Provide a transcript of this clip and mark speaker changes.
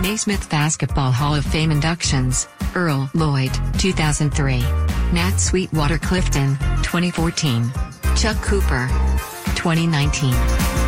Speaker 1: Naismith Basketball Hall of Fame inductions: Earl Lloyd, 2003. Nat Sweetwater Clifton, 2014. Chuck Cooper, 2019.